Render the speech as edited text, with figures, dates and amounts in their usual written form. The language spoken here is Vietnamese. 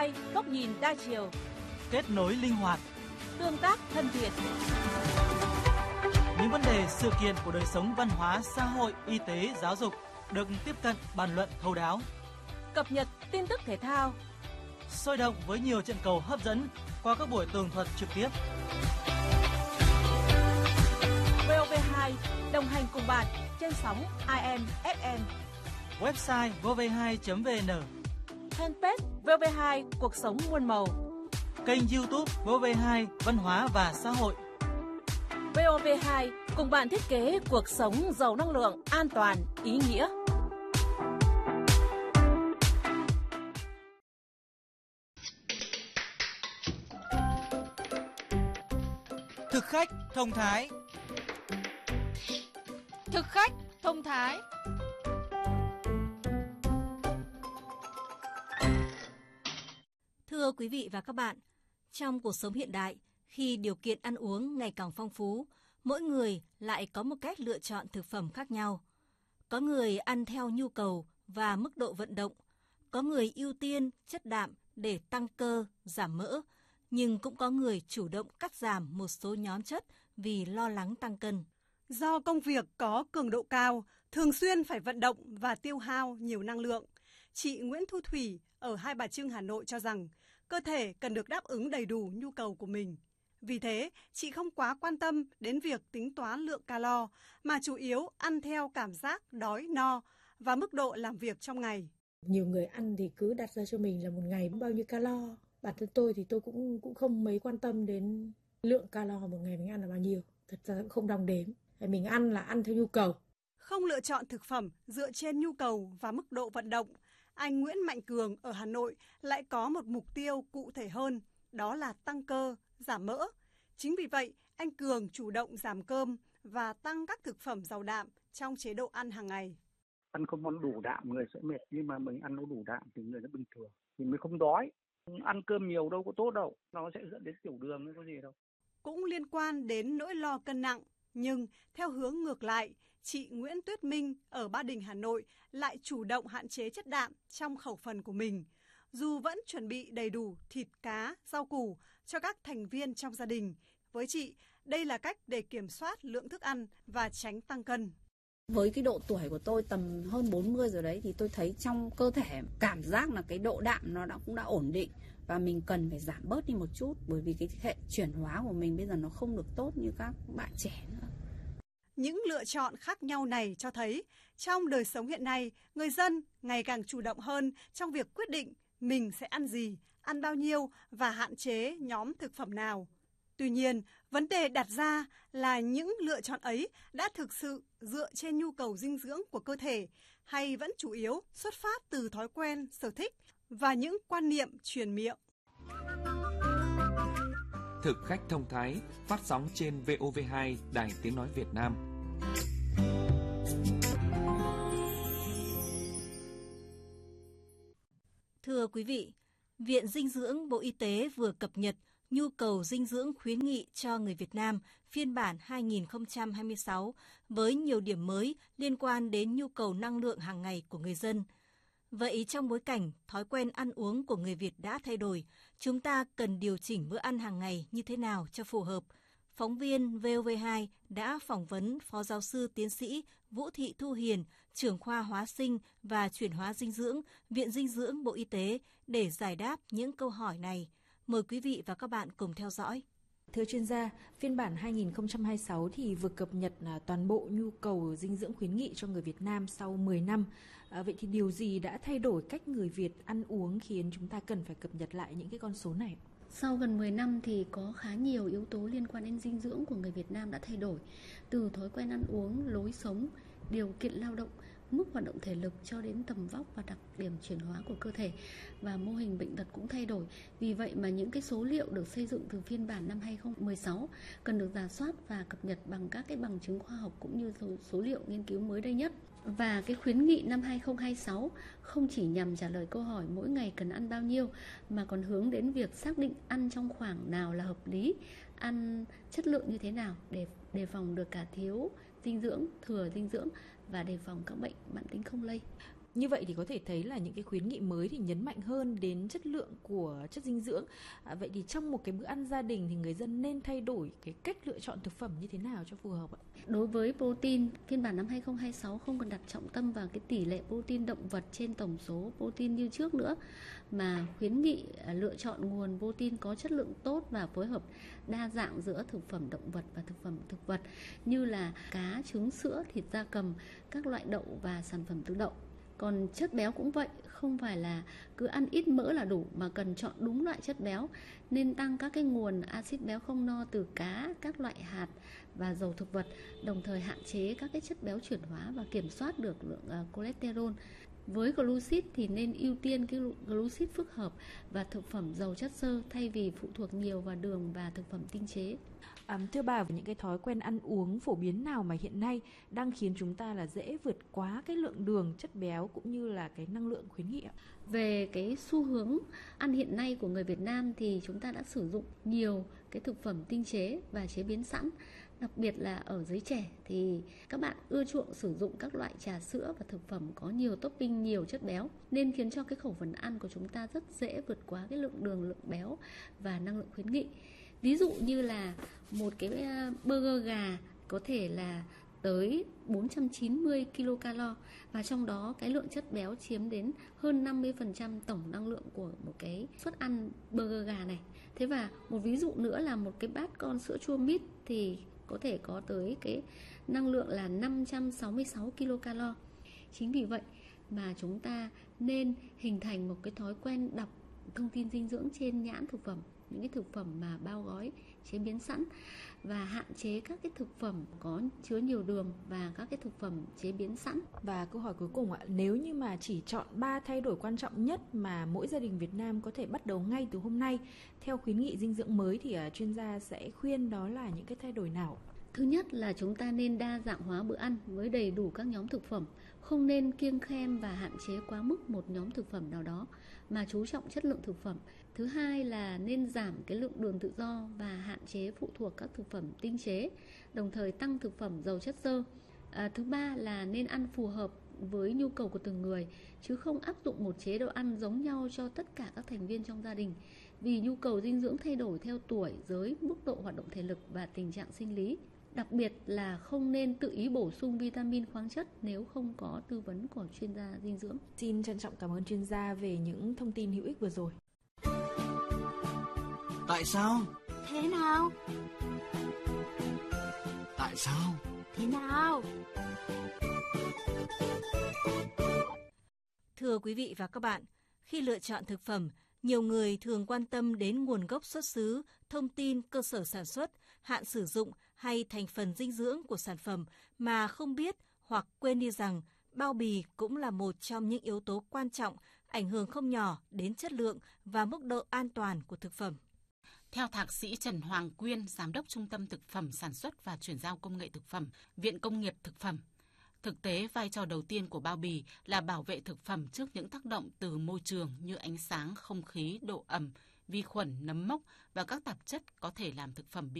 VOV2 góc nhìn đa chiều. Kết nối linh hoạt. Tương tác thân thiện. Những vấn đề sự kiện của đời sống văn hóa, xã hội, y tế, giáo dục được tiếp cận bàn luận thấu đáo. Cập nhật tin tức thể thao. Sôi động với nhiều trận cầu hấp dẫn qua các buổi tường thuật trực tiếp. VOV2 đồng hành cùng bạn trên sóng AM, FM. Website vov2.vn. Fanpage VOV2 cuộc sống muôn màu. Kênh YouTube VOV2 văn hóa và xã hội. VOV2 cùng bạn thiết kế cuộc sống giàu năng lượng, an toàn, ý nghĩa. Thực khách thông thái. Thực khách thông thái. Thưa quý vị và các bạn, trong cuộc sống hiện đại, khi điều kiện ăn uống ngày càng phong phú, mỗi người lại có một cách lựa chọn thực phẩm khác nhau. Có người ăn theo nhu cầu và mức độ vận động, có người ưu tiên chất đạm để tăng cơ, giảm mỡ, nhưng cũng có người chủ động cắt giảm một số nhóm chất vì lo lắng tăng cân. Do công việc có cường độ cao, thường xuyên phải vận động và tiêu hao nhiều năng lượng, chị Nguyễn Thu Thủy ở Hai Bà Trưng, Hà Nội cho rằng cơ thể cần được đáp ứng đầy đủ nhu cầu của mình. Vì thế, chị không quá quan tâm đến việc tính toán lượng calo, mà chủ yếu ăn theo cảm giác đói no và mức độ làm việc trong ngày. Nhiều người ăn thì cứ đặt ra cho mình là một ngày bao nhiêu calo. Bản thân tôi thì tôi cũng không mấy quan tâm đến lượng calo một ngày mình ăn là bao nhiêu. Thật ra cũng không đong đếm. Mình ăn là ăn theo nhu cầu. Không lựa chọn thực phẩm dựa trên nhu cầu và mức độ vận động, anh Nguyễn Mạnh Cường ở Hà Nội lại có một mục tiêu cụ thể hơn, đó là tăng cơ, giảm mỡ. Chính vì vậy, anh Cường chủ động giảm cơm và tăng các thực phẩm giàu đạm trong chế độ ăn hàng ngày. Ăn không ăn đủ đạm người sẽ mệt, nhưng mà mình ăn nó đủ đạm thì người nó bình thường, thì mới không đói. Ăn cơm nhiều đâu có tốt đâu, nó sẽ dẫn đến tiểu đường, nó có gì đâu. Cũng liên quan đến nỗi lo cân nặng, nhưng theo hướng ngược lại, chị Nguyễn Tuyết Minh ở Ba Đình, Hà Nội lại chủ động hạn chế chất đạm trong khẩu phần của mình. Dù vẫn chuẩn bị đầy đủ thịt, cá, rau củ cho các thành viên trong gia đình, với chị, đây là cách để kiểm soát lượng thức ăn và tránh tăng cân. Với cái độ tuổi của tôi tầm hơn 40 rồi đấy, thì tôi thấy trong cơ thể cảm giác là cái độ đạm nó cũng đã ổn định và mình cần phải giảm bớt đi một chút, bởi vì cái hệ chuyển hóa của mình bây giờ nó không được tốt như các bạn trẻ nữa. Những lựa chọn khác nhau này cho thấy trong đời sống hiện nay, người dân ngày càng chủ động hơn trong việc quyết định mình sẽ ăn gì, ăn bao nhiêu và hạn chế nhóm thực phẩm nào. Tuy nhiên, vấn đề đặt ra là những lựa chọn ấy đã thực sự dựa trên nhu cầu dinh dưỡng của cơ thể hay vẫn chủ yếu xuất phát từ thói quen, sở thích và những quan niệm truyền miệng. Thực khách thông thái phát sóng trên VOV2 Đài Tiếng nói Việt Nam. Thưa quý vị, Viện Dinh dưỡng Bộ Y tế vừa cập nhật nhu cầu dinh dưỡng khuyến nghị cho người Việt Nam phiên bản 2026 với nhiều điểm mới liên quan đến nhu cầu năng lượng hàng ngày của người dân. Vậy trong bối cảnh thói quen ăn uống của người Việt đã thay đổi, chúng ta cần điều chỉnh bữa ăn hàng ngày như thế nào cho phù hợp? Phóng viên VOV2 đã phỏng vấn Phó Giáo sư Tiến sĩ Vũ Thị Thu Hiền, trưởng khoa Hóa sinh và Chuyển hóa dinh dưỡng, Viện Dinh dưỡng Bộ Y tế để giải đáp những câu hỏi này. Mời quý vị và các bạn cùng theo dõi. Thưa chuyên gia, phiên bản 2026 thì vừa cập nhật toàn bộ nhu cầu dinh dưỡng khuyến nghị cho người Việt Nam sau 10 năm. Vậy thì điều gì đã thay đổi cách người Việt ăn uống khiến chúng ta cần phải cập nhật lại những cái con số này? Sau gần 10 năm thì có khá nhiều yếu tố liên quan đến dinh dưỡng của người Việt Nam đã thay đổi. Từ thói quen ăn uống, lối sống, điều kiện lao động, mức hoạt động thể lực cho đến tầm vóc và đặc điểm chuyển hóa của cơ thể và mô hình bệnh tật cũng thay đổi. Vì vậy mà những cái số liệu được xây dựng từ phiên bản năm 2016 cần được rà soát và cập nhật bằng các cái bằng chứng khoa học cũng như số liệu nghiên cứu mới đây nhất. Và cái khuyến nghị năm 2026 không chỉ nhằm trả lời câu hỏi mỗi ngày cần ăn bao nhiêu mà còn hướng đến việc xác định ăn trong khoảng nào là hợp lý, ăn chất lượng như thế nào để đề phòng được cả thiếu dinh dưỡng, thừa dinh dưỡng và đề phòng các bệnh mãn tính không lây. Như vậy thì có thể thấy là những cái khuyến nghị mới thì nhấn mạnh hơn đến chất lượng của chất dinh dưỡng. Vậy thì trong một cái bữa ăn gia đình thì người dân nên thay đổi cái cách lựa chọn thực phẩm như thế nào cho phù hợp ạ? Đối với protein, phiên bản năm 2026 không còn đặt trọng tâm vào cái tỷ lệ protein động vật trên tổng số protein như trước nữa, mà khuyến nghị lựa chọn nguồn protein có chất lượng tốt và phối hợp đa dạng giữa thực phẩm động vật và thực phẩm thực vật như là cá, trứng, sữa, thịt gia cầm, các loại đậu và sản phẩm từ đậu. Còn chất béo cũng vậy, không phải là cứ ăn ít mỡ là đủ mà cần chọn đúng loại chất béo, nên tăng các cái nguồn axit béo không no từ cá, các loại hạt và dầu thực vật, đồng thời hạn chế các cái chất béo chuyển hóa và kiểm soát được lượng cholesterol. Với glucid thì nên ưu tiên cái glucid phức hợp và thực phẩm giàu chất xơ thay vì phụ thuộc nhiều vào đường và thực phẩm tinh chế. Thưa bà, những cái thói quen ăn uống phổ biến nào mà hiện nay đang khiến chúng ta là dễ vượt quá cái lượng đường, chất béo cũng như là cái năng lượng khuyến nghị ạ? Về cái xu hướng ăn hiện nay của người Việt Nam thì chúng ta đã sử dụng nhiều cái thực phẩm tinh chế và chế biến sẵn. Đặc biệt là ở giới trẻ thì các bạn ưa chuộng sử dụng các loại trà sữa và thực phẩm có nhiều topping, nhiều chất béo, nên khiến cho cái khẩu phần ăn của chúng ta rất dễ vượt quá cái lượng đường, lượng béo và năng lượng khuyến nghị. Ví dụ như là một cái burger gà có thể là tới 490 kcal và trong đó cái lượng chất béo chiếm đến hơn 50% tổng năng lượng của một cái suất ăn burger gà này. Thế và một ví dụ nữa là một cái bát con sữa chua mít thì có thể có tới cái năng lượng là 566 kcal. Chính vì vậy mà chúng ta nên hình thành một cái thói quen đọc thông tin dinh dưỡng trên nhãn thực phẩm, những cái thực phẩm mà bao gói chế biến sẵn, và hạn chế các cái thực phẩm có chứa nhiều đường và các cái thực phẩm chế biến sẵn. Và câu hỏi cuối cùng ạ, nếu như mà chỉ chọn 3 thay đổi quan trọng nhất mà mỗi gia đình Việt Nam có thể bắt đầu ngay từ hôm nay theo khuyến nghị dinh dưỡng mới thì chuyên gia sẽ khuyên đó là những cái thay đổi nào? Thứ nhất là chúng ta nên đa dạng hóa bữa ăn với đầy đủ các nhóm thực phẩm, không nên kiêng khem và hạn chế quá mức một nhóm thực phẩm nào đó mà chú trọng chất lượng thực phẩm. Thứ hai là nên giảm cái lượng đường tự do và hạn chế phụ thuộc các thực phẩm tinh chế, đồng thời tăng thực phẩm giàu chất xơ. Thứ ba là nên ăn phù hợp với nhu cầu của từng người, chứ không áp dụng một chế độ ăn giống nhau cho tất cả các thành viên trong gia đình, vì nhu cầu dinh dưỡng thay đổi theo tuổi, giới, mức độ hoạt động thể lực và tình trạng sinh lý. Đặc biệt là không nên tự ý bổ sung vitamin, khoáng chất nếu không có tư vấn của chuyên gia dinh dưỡng. Xin trân trọng cảm ơn chuyên gia về những thông tin hữu ích vừa rồi. Tại sao? Thế nào? Tại sao? Thế nào? Thưa quý vị và các bạn, khi lựa chọn thực phẩm, nhiều người thường quan tâm đến nguồn gốc xuất xứ, thông tin cơ sở sản xuất, hạn sử dụng hay thành phần dinh dưỡng của sản phẩm mà không biết hoặc quên đi rằng bao bì cũng là một trong những yếu tố quan trọng ảnh hưởng không nhỏ đến chất lượng và mức độ an toàn của thực phẩm. Theo Thạc sĩ Trần Hoàng Quyên, Giám đốc Trung tâm Thực phẩm Sản xuất và Chuyển giao Công nghệ Thực phẩm, Viện Công nghiệp Thực phẩm, thực tế vai trò đầu tiên của bao bì là bảo vệ thực phẩm trước những tác động từ môi trường như ánh sáng, không khí, độ ẩm, vi khuẩn, nấm mốc và các tạp chất có thể làm thực phẩm bị